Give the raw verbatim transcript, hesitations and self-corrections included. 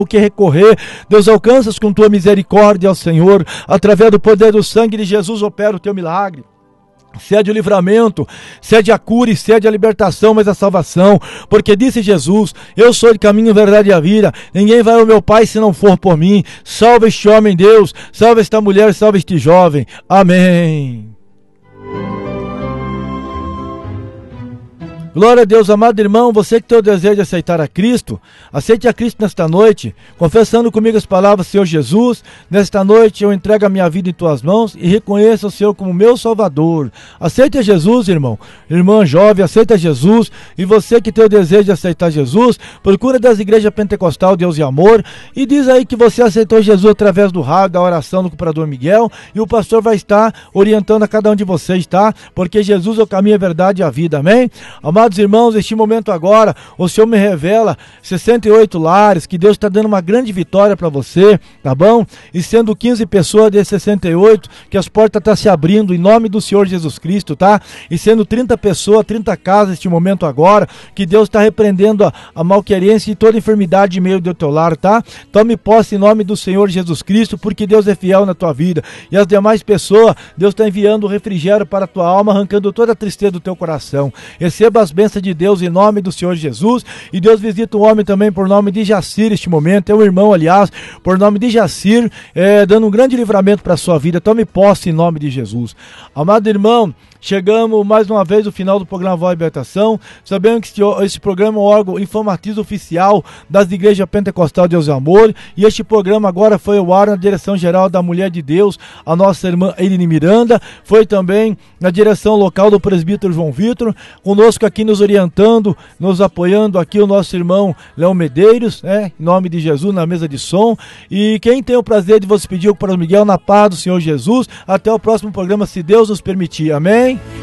o que recorrer. Deus, alcanças com tua misericórdia ao Senhor, através do poder do sangue de Jesus, opera o teu milagre. Cede o livramento, cede a cura e cede a libertação, mas a salvação, porque disse Jesus: eu sou o caminho, a verdade e a vida, ninguém vai ao meu Pai se não for por mim. Salva este homem, Deus, salva esta mulher, salva este jovem. Amém. Glória a Deus, amado irmão, você que tem o desejo de aceitar a Cristo, aceite a Cristo nesta noite, confessando comigo as palavras: Senhor Jesus, nesta noite eu entrego a minha vida em tuas mãos e reconheço o Senhor como meu Salvador. Aceite a Jesus, irmão, irmã jovem, aceita Jesus. E você que tem o desejo de aceitar Jesus, procura das igrejas pentecostal Deus e Amor e diz aí que você aceitou Jesus através do rádio, da oração do cooperador Miguel, e o pastor vai estar orientando a cada um de vocês, tá? Porque Jesus é o caminho, a verdade e a vida, amém? Amado Amados irmãos, neste momento agora, o Senhor me revela sessenta e oito lares, que Deus está dando uma grande vitória para você, tá bom? E sendo quinze pessoas de sessenta e oito, que as portas estão se abrindo em nome do Senhor Jesus Cristo, tá? E sendo trinta pessoas, trinta casas neste momento agora, que Deus está repreendendo a, a malquerência e toda enfermidade em meio do teu lar, tá? Tome posse em nome do Senhor Jesus Cristo, porque Deus é fiel na tua vida. E as demais pessoas, Deus está enviando o refrigério para a tua alma, arrancando toda a tristeza do teu coração. Receba as bênçãos de Deus em nome do Senhor Jesus. E Deus visita um homem também por nome de Jacir neste momento, é um irmão, aliás, por nome de Jacir, é, dando um grande livramento para a sua vida. Tome posse em nome de Jesus. Amado irmão, chegamos mais uma vez ao final do programa Voz Libertação. Sabemos que esse programa é um órgão informativo oficial das igrejas pentecostal Deus e Amor, e este programa agora foi ao ar na direção geral da Mulher de Deus, a nossa irmã Eline Miranda, foi também na direção local do presbítero João Vitor, conosco aqui nos orientando, nos apoiando aqui o nosso irmão Léo Medeiros, né, em nome de Jesus, na mesa de som. E quem tem o prazer de você pedir para o Miguel, na paz do Senhor Jesus, até o próximo programa, se Deus nos permitir, amém?